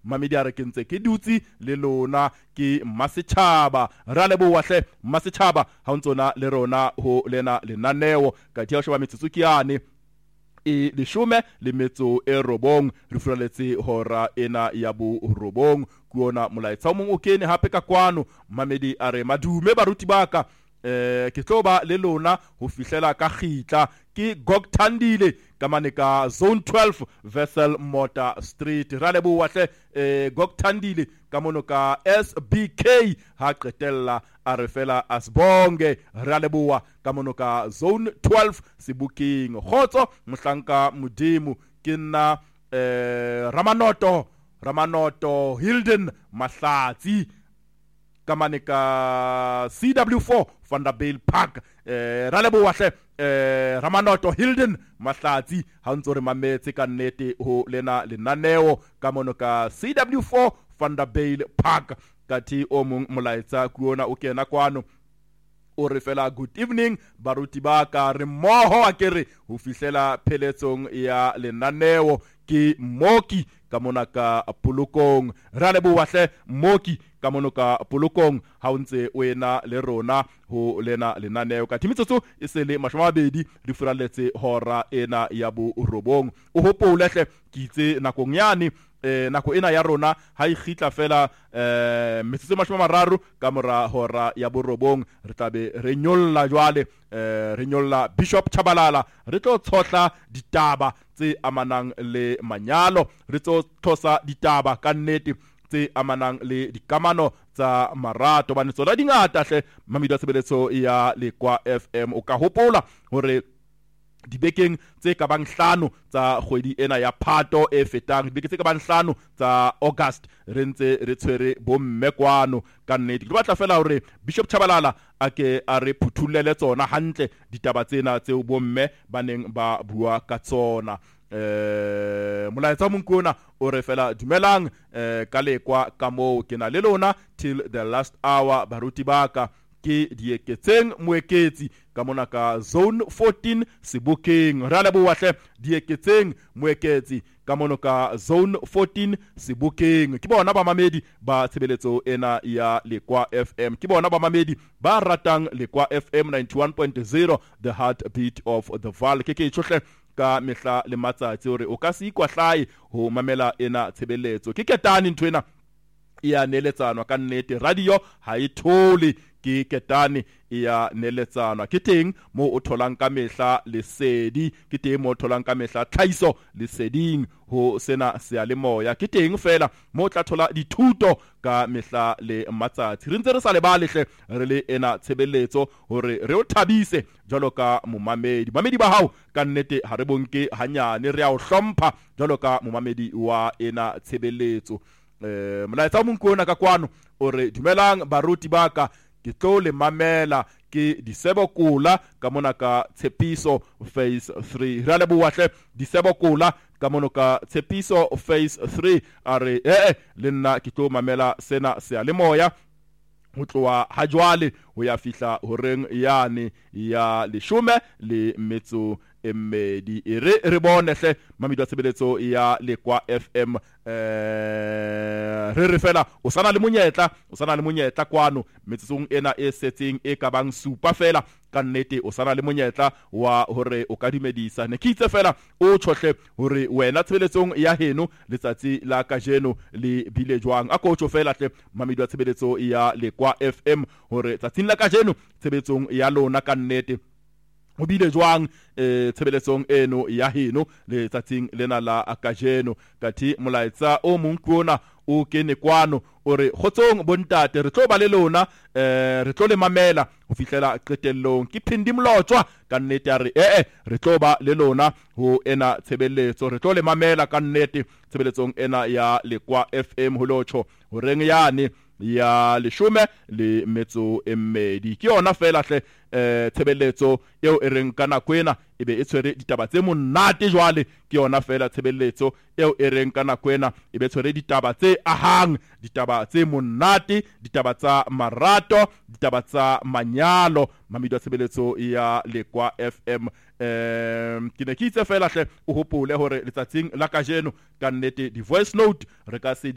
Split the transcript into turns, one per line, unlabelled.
mamedi a re ke ntse ke dutse le lona ke Mmasetjhaba ra leboha hle Mmasetjhaba ha o ntsona le rona ho lena lenaneo ka dia sheba metsotso ke yane e 19 re furaletse hora ena ya bo robong kuona molaetsa mong o kene hape ka kwano mamedi a re madume baruti baka ke tloba le lona ho fihlela ka khitla ke Gogthandile ka mane ka Zone 12 Vessel Motor Street ra leboha hle Gogthandile ka mono ka SBK ha qetella a re fela asbonge ra leboha ka mono ka Zone 12 Sebokeng khotso mohlanka modimo ke nna Ramanoto Hilden Mahlatsi ka mane ka CW4 Vanderbilt Park ra leboha hle Ramanoto Hilden Mahlatsi ha ntse re mametse ka nnete ho lena lenaneo ka mono ka CW4 Vanderbilt Park kathi o mong molaetsa kuona o kena kwano o re fela good evening baruti ba ka re moho akere ho fihlela pheletsong ya lenaneo ke Moki ka mona ka Polokong ra leboha hle Moki ka mono ka Polokong ha o ntse o ena le rona ho lena lenaneo ka timitsotso e se le 20 re furaletse hora ena ya bo robong o hopole hle ke itse nakong yane nako ena ya rona ha e khitla fela metsotso 30 ka mora hora ya bo robong re tlabe re nyolla jwale re nyolla Bishop Chabalala re tlo tshotla ditaba tse amanang le manyalo re tlo thosa ditaba ka nnete tse amanang le dikamano tsa marato bane tsona dingata hle mamedi a sebeletso ya Lekwa FM o ka hopola hore dibekeng tse ka bang 5 tsa kgwedi ena ya Phato e fetang dibeke tse ka bang 5 tsa August re ntse re tshwere bommekwano ka nnete ke batla fela hore Bishop Chabalala ake a re phuthulele tsona hantle ditaba tsena tse bomme baneng ba bua ka tsona molaetsa mong kona o re fela dumelang ka Lekwa ka mo ke na le lona till the last hour baruti baka ke dieketseng moeketsi ka mona ka Zone 14 Sebokeng ra leboha hle dieketseng moeketsi ka mono ka Zone 14 Sebokeng ke bona ba mamedi ba tshebeletso ena ya Lekwa FM ke bona ba mamedi ba ratang Lekwa FM 91.0 the heartbeat of the valley ke tshohle ka mehla le matsatsi hore o ka se ikwahlaye ho mamela ena tshebeletso ke ketane nthwena ya neletsano ka nnete radio ha e thole ke ketane ya neletsano ke teng mo o tholang ka mehla lesedi ke teng mo o tholang ka mehla tlhaiso leseding ho sena sealemoya ke teng fela mo tla thola dithuto ka mehla le matsatsi re ntse re sa le ba lehle re le ena tshebeletso hore re o thabise jwalo ka momamedi ba hao ka nnete ha re bonke hanyane re a o hlompha jwalo ka momamedi wa ena tshebeletso molaetsa mong kona ka kwano o re dumelang baruti baka ke tlo le mamela ke Disebokola ka mona ka Tshepiso phase 3 ra leboha hle Disebokola ka mona ka Tshepiso phase 3 are le nna ke tlo mamela sena se a le moya ho tloa ha jwale ho ya fihla horeng yane ya 10 le metso emmedi re bone hle mamedi a tshebeletso ya Lekwa FM re fela o sana le monyetla kwano metsong ena e setseng e ka bang supa fela ka nnete o sana le monyetla wa hore o ka dumedisa ne ke itse fela o tshohle hore wena tshebeletsong ya heno letsatsi la kajeno le bile jwang a ko tsho fela hle mamedi a tshebeletso ya Lekwa FM hore tsatsing la kajeno tshebeletsong ya lona ka nnete ho bile jwang tshebeletsong eno ya heno le tsatsing lena la akajeno kathi molaetsa o mong kuona o kene kwano ore khotsong bontate re tlo ba le lona re tlo le mamela ho fihlela qetellong ke phindi mlotswa ka nnete a re re tlo ba le lona ho ena tshebeletso re tlo le mamela ka nnete tshebeletsong ena ya Lekwa FM ho lotsho ho reng yane ya 10 le metso emmedi ke yona fela hle tshebeletso eo e reng kana kwena ebe e tshwere ditaba tse monate jwale ke yona fela tshebeletso eo e reng kana kwena ebe tshwere ditaba tse ahang ditaba tse monate ditaba tsa marato ditaba tsa manyalo mamedi a tshebeletso ya Lekwa FM ke ne ke itse fela hle o hopole hore letsatsing la kajeno ka nnete di voice note re ka se